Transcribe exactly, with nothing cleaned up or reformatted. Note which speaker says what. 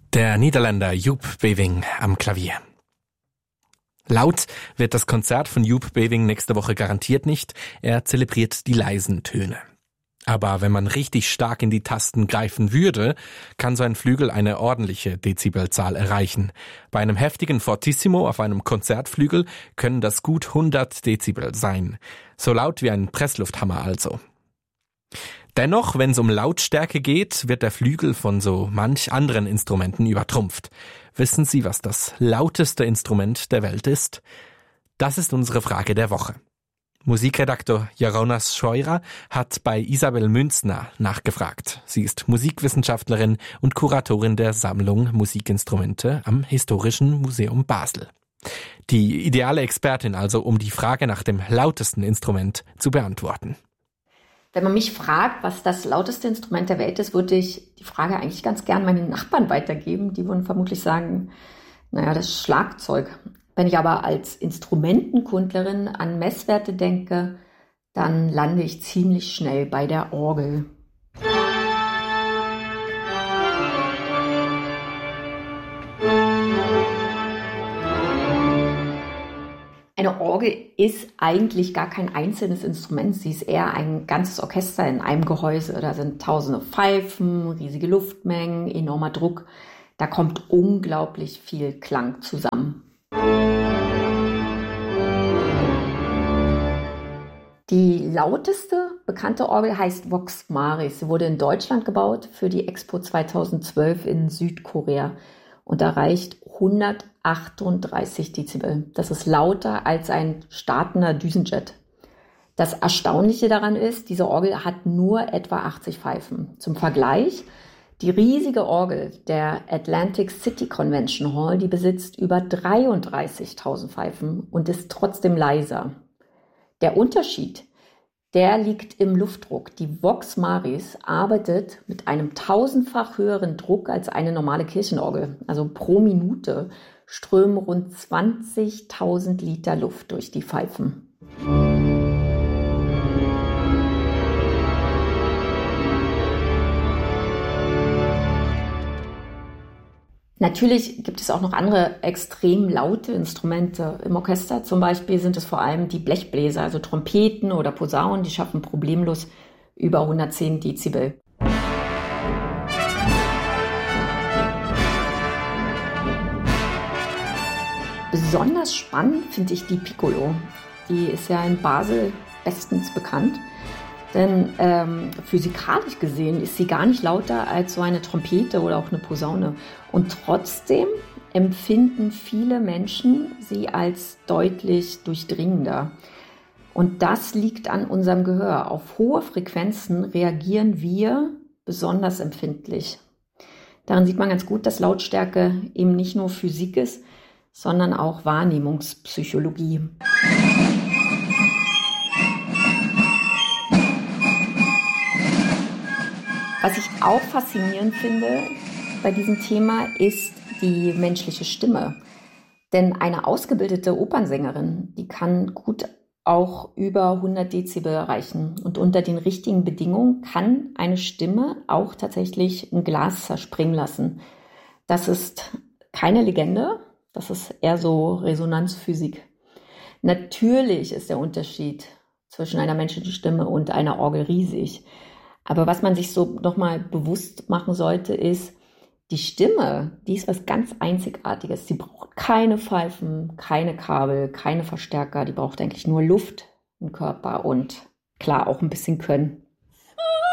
Speaker 1: Der Niederländer Joep Beving am Klavier. Laut wird das Konzert von Joep Beving nächste Woche garantiert nicht. Er zelebriert die leisen Töne. Aber wenn man richtig stark in die Tasten greifen würde, kann so ein Flügel eine ordentliche Dezibelzahl erreichen. Bei einem heftigen Fortissimo auf einem Konzertflügel können das gut hundert Dezibel sein. So laut wie ein Presslufthammer also. Dennoch, wenn es um Lautstärke geht, wird der Flügel von so manch anderen Instrumenten übertrumpft. Wissen Sie, was das lauteste Instrument der Welt ist? Das ist unsere Frage der Woche. Musikredaktor Jonas Scheurer hat bei Isabel Münzner nachgefragt. Sie ist Musikwissenschaftlerin und Kuratorin der Sammlung Musikinstrumente am Historischen Museum Basel. Die ideale Expertin also, um die Frage nach dem lautesten Instrument zu beantworten.
Speaker 2: Wenn man mich fragt, was das lauteste Instrument der Welt ist, würde ich die Frage eigentlich ganz gern meinen Nachbarn weitergeben. Die würden vermutlich sagen, naja, das Schlagzeug. Wenn ich aber als Instrumentenkundlerin an Messwerte denke, dann lande ich ziemlich schnell bei der Orgel. Eine Orgel ist eigentlich gar kein einzelnes Instrument. Sie ist eher ein ganzes Orchester in einem Gehäuse. Da sind tausende Pfeifen, riesige Luftmengen, enormer Druck. Da kommt unglaublich viel Klang zusammen. Die lauteste bekannte Orgel heißt Vox Maris. Sie wurde in Deutschland gebaut für die Expo zweitausendzwölf in Südkorea und erreicht hundertachtunddreißig Dezibel. Das ist lauter als ein startender Düsenjet. Das Erstaunliche daran ist, diese Orgel hat nur etwa achtzig Pfeifen. Zum Vergleich, die riesige Orgel der Atlantic City Convention Hall, die besitzt über dreiunddreißigtausend Pfeifen und ist trotzdem leiser. Der Unterschied, der liegt im Luftdruck. Die Vox Maris arbeitet mit einem tausendfach höheren Druck als eine normale Kirchenorgel. Also pro Minute strömen rund zwanzigtausend Liter Luft durch die Pfeifen. Natürlich gibt es auch noch andere extrem laute Instrumente im Orchester. Zum Beispiel sind es vor allem die Blechbläser, also Trompeten oder Posaunen, die schaffen problemlos über hundertzehn Dezibel. Besonders spannend finde ich die Piccolo. Die ist ja in Basel bestens bekannt. Denn ähm, physikalisch gesehen ist sie gar nicht lauter als so eine Trompete oder auch eine Posaune. Und trotzdem empfinden viele Menschen sie als deutlich durchdringender. Und das liegt an unserem Gehör. Auf hohe Frequenzen reagieren wir besonders empfindlich. Daran sieht man ganz gut, dass Lautstärke eben nicht nur Physik ist, sondern auch Wahrnehmungspsychologie. Was ich auch faszinierend finde bei diesem Thema ist die menschliche Stimme. Denn eine ausgebildete Opernsängerin, die kann gut auch über hundert Dezibel erreichen. Und unter den richtigen Bedingungen kann eine Stimme auch tatsächlich ein Glas zerspringen lassen. Das ist keine Legende, das ist eher so Resonanzphysik. Natürlich ist der Unterschied zwischen einer menschlichen Stimme und einer Orgel riesig. Aber was man sich so nochmal bewusst machen sollte, ist, die Stimme, die ist was ganz Einzigartiges. Sie braucht keine Pfeifen, keine Kabel, keine Verstärker. Die braucht eigentlich nur Luft im Körper und klar auch ein bisschen Können.